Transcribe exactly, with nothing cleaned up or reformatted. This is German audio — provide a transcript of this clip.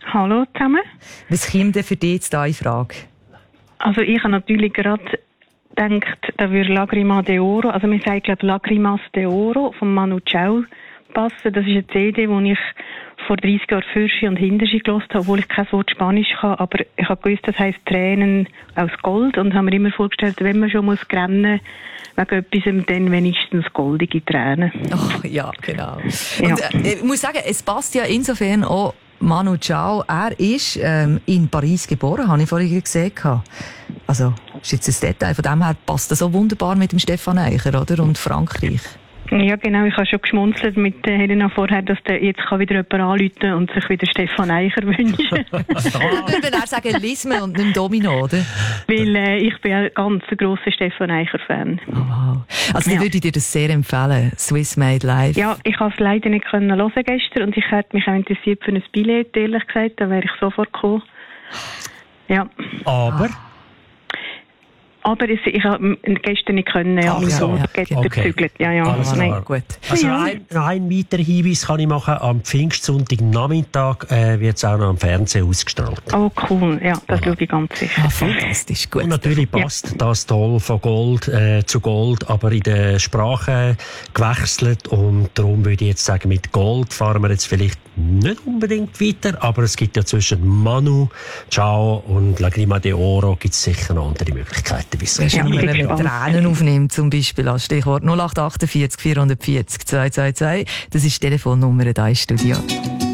Hallo zusammen. Was kommt denn für dich jetzt da in Frage? Also ich habe natürlich gerade gedacht, da würde Lagrima de Oro, also wir sagen glaube Lagrimas de Oro von Manu Chao passen. Das ist eine C D, die ich vor dreißig Jahren Fürschi und Hinterschi gehört habe, obwohl ich kein Wort Spanisch kann, aber ich habe gewusst, das heisst Tränen aus Gold und habe mir immer vorgestellt, wenn man schon muss rennen wegen etwas, dann wenigstens goldige Tränen. Oh, ja, genau. Ja. Und äh, ich muss sagen, es passt ja insofern auch Manu Chao. Er ist ähm, in Paris geboren, habe ich vorhin gesehen. Also, ist jetzt ein Detail. Von dem her passt das so wunderbar mit dem Stefan Eicher, oder? Und Frankreich. Ja, genau. Ich habe schon geschmunzelt mit Helena vorher, dass der jetzt kann wieder jemand anrufen und sich wieder Stefan Eicher wünschen. Ich würde dann sagen Lisme und nicht Domino, oder? Weil äh, ich bin ein ganz grosser Stefan Eicher-Fan. Oh, wow. Also, Ja. dann würde ich dir das sehr empfehlen. Swiss Made Live. Ja, ich konnte es leider nicht hören gestern und ich hätte mich auch interessiert für ein Billett, ehrlich gesagt. Da wäre ich sofort gekommen. Ja. Aber? Aber es, ich habe gestern nicht können, ja, Ach so, so, ja. okay. gezügelt. Ja, ja. Alles Nein. klar. Gut. Also Ja. ein, noch ein weiterer Hinweis kann ich machen. Am Pfingstsonntag Nachmittag äh, wird es auch noch am Fernsehen ausgestrahlt. Oh, cool. Ja, das schaue ich ganz sicher. Ah, fantastisch, gut. Und natürlich passt das toll von Gold äh, zu Gold, aber in der Sprache gewechselt. Und darum würde ich jetzt sagen, mit Gold fahren wir jetzt vielleicht nicht unbedingt weiter, aber es gibt ja zwischen Manu Chao und Lagrima de Oro gibt es sicher noch andere Möglichkeiten. Wieso? Wenn Ja, man bin mit gespannt. Tränen aufnimmt, zum Beispiel als Stichwort null acht acht vier vier vier vier zwei zwei zwei. Das ist die Telefonnummer da im Studio.